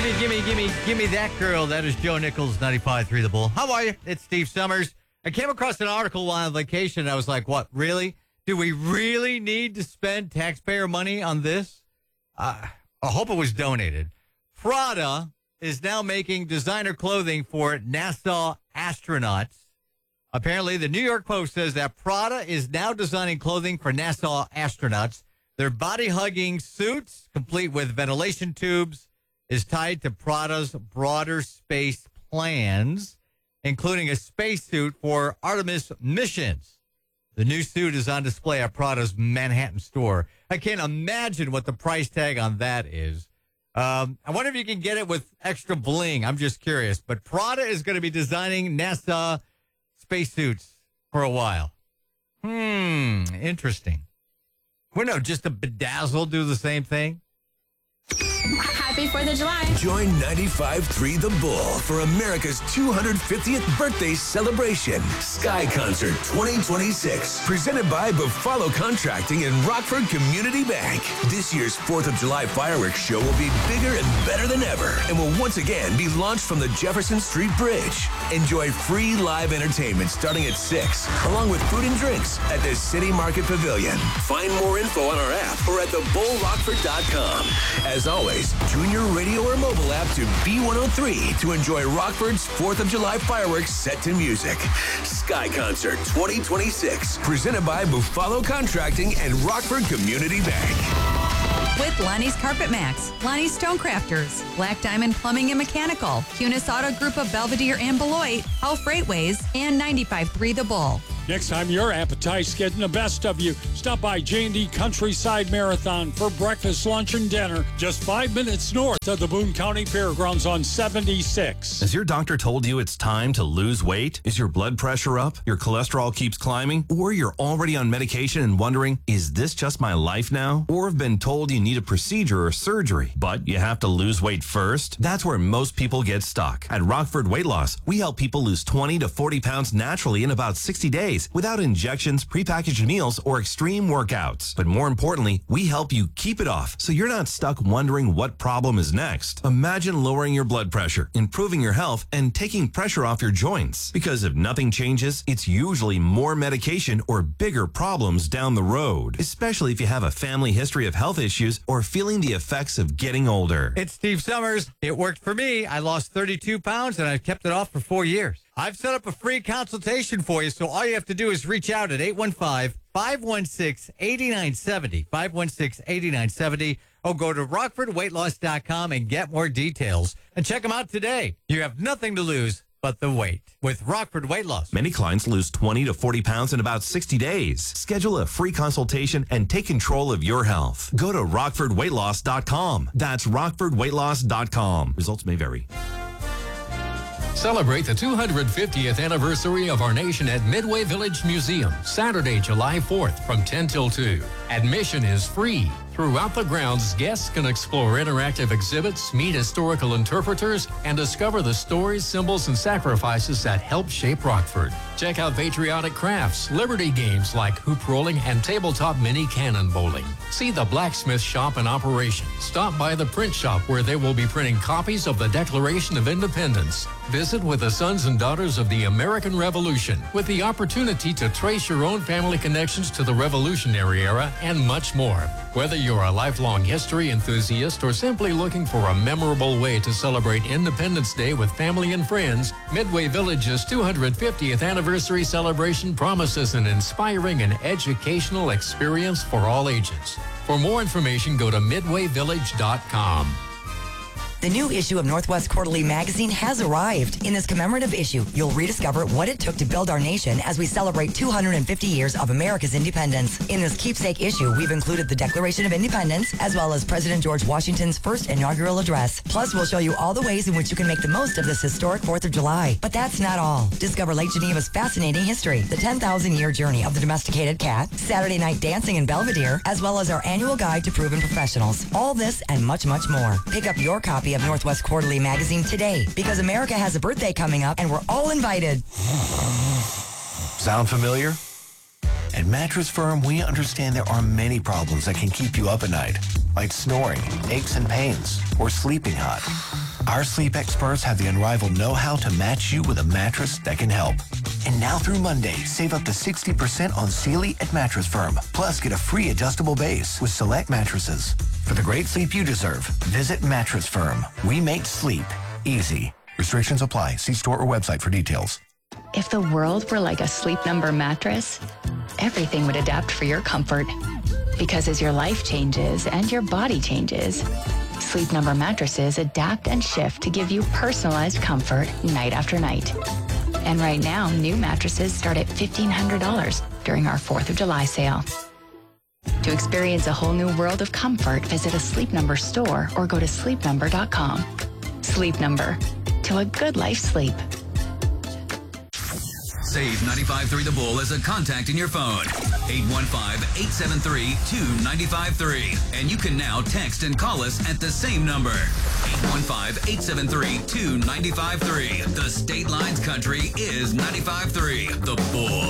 Give me that girl. That is Joe Nichols, 95.3 The Bull. How are you? It's Steve Summers. I came across an article while on vacation. I was like, what, really? Do we really need to spend taxpayer money on this? I hope it was donated. Prada is now making designer clothing for NASA astronauts. Apparently, the New York Post says that Prada is now designing clothing for NASA astronauts. Their body-hugging suits, complete with ventilation tubes, is tied to Prada's broader space plans, including a spacesuit for Artemis missions. The new suit is on display at Prada's Manhattan store. I can't imagine what the price tag on that is. I wonder if you can get it with extra bling. I'm just curious. But Prada is going to be designing NASA spacesuits for a while. Interesting. Well, no, just a Bedazzle do the same thing? Happy 4th of July. Join 95.3 The Bull for America's 250th birthday celebration. Sky Concert 2026. Presented by Buffalo Contracting and Rockford Community Bank. This year's 4th of July fireworks show will be bigger and better than ever and will once again be launched from the Jefferson Street Bridge. Enjoy free live entertainment starting at 6, along with food and drinks at the City Market Pavilion. Find more info on our app or at thebullrockford.com. As always, tune your radio or mobile app to B103 to enjoy Rockford's 4th of July fireworks set to music. Sky Concert 2026, presented by Buffalo Contracting and Rockford Community Bank. With Lonnie's Carpet Max, Lonnie's Stonecrafters, Black Diamond Plumbing and Mechanical, Cunis Auto Group of Belvedere and Beloit, Hull Freightways, and 95.3 The Bull. Next time your appetite's getting the best of you, stop by J&D Countryside Marathon for breakfast, lunch, and dinner just 5 minutes north of the Boone County Fairgrounds on 76. Has your doctor told you it's time to lose weight? Is your blood pressure up? Your cholesterol keeps climbing? Or you're already on medication and wondering, is this just my life now? Or have been told you need a procedure or surgery, but you have to lose weight first? That's where most people get stuck. At Rockford Weight Loss, we help people lose 20 to 40 pounds naturally in about 60 days without injections, prepackaged meals, or extreme workouts. But more importantly, we help you keep it off so you're not stuck wondering what problem is next. Imagine lowering your blood pressure, improving your health, and taking pressure off your joints. Because if nothing changes, it's usually more medication or bigger problems down the road, especially if you have a family history of health issues or feeling the effects of getting older. It's Steve Summers. It worked for me. I lost 32 pounds and I've kept it off for 4 years. I've set up a free consultation for you, so all you have to do is reach out at 815-516-8970, 516-8970, or go to rockfordweightloss.com and get more details. And check them out today. You have nothing to lose but the weight with Rockford Weight Loss. Many clients lose 20 to 40 pounds in about 60 days. Schedule a free consultation and take control of your health. Go to rockfordweightloss.com. That's rockfordweightloss.com. Results may vary. Celebrate the 250th anniversary of our nation at Midway Village Museum, Saturday, July 4th from 10 till 2. Admission is free. Throughout the grounds, guests can explore interactive exhibits, meet historical interpreters, and discover the stories, symbols, and sacrifices that helped shape Rockford. Check out patriotic crafts, Liberty games like hoop rolling, and tabletop mini cannon bowling. See the blacksmith shop in operation. Stop by the print shop where they will be printing copies of the Declaration of Independence. Visit with the sons and daughters of the American Revolution with the opportunity to trace your own family connections to the Revolutionary era and much more. Whether you're a lifelong history enthusiast or simply looking for a memorable way to celebrate Independence Day with family and friends, Midway Village's 250th anniversary celebration promises an inspiring and educational experience for all ages. For more information, go to midwayvillage.com. The new issue of Northwest Quarterly Magazine has arrived. In this commemorative issue, you'll rediscover what it took to build our nation as we celebrate 250 years of America's independence. In this keepsake issue, we've included the Declaration of Independence, as well as President George Washington's first inaugural address. Plus, we'll show you all the ways in which you can make the most of this historic 4th of July. But that's not all. Discover Lake Geneva's fascinating history, the 10,000-year journey of the domesticated cat, Saturday night dancing in Belvedere, as well as our annual guide to proven professionals. All this and much, much more. Pick up your copy of Northwest Quarterly Magazine today, because America has a birthday coming up and we're all invited. Sound familiar? At Mattress Firm, we understand there are many problems that can keep you up at night, like snoring, aches and pains, or sleeping hot. Our sleep experts have the unrivaled know-how to match you with a mattress that can help. And now through Monday, save up to 60% on Sealy at Mattress Firm. Plus, get a free adjustable base with select mattresses. For the great sleep you deserve, visit Mattress Firm. We make sleep easy. Restrictions apply. See store or website for details. If the world were like a Sleep Number mattress, everything would adapt for your comfort. Because as your life changes and your body changes, Sleep Number mattresses adapt and shift to give you personalized comfort night after night. And right now, new mattresses start at $1,500 during our 4th of July sale. To experience a whole new world of comfort, visit a Sleep Number store or go to sleepnumber.com. Sleep Number. To a good life sleep. Save 95.3 The Bull as a contact in your phone. 815-873-2953. And you can now text and call us at the same number. 815-873-2953. The State Lines Country is 95.3 The Bull.